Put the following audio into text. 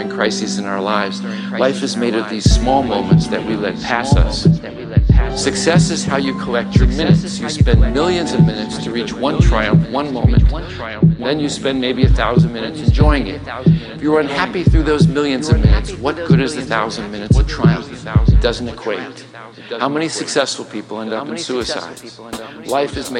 during crises in our lives. Life is made of these small moments that we let pass us. Success is how you collect your minutes. You spend millions of minutes to reach one triumph, one moment. Then you spend maybe 1,000 minutes enjoying it. If you're unhappy through those millions of minutes, what good is 1,000 minutes of triumph? It doesn't equate. How many successful people end up in suicide? Life is made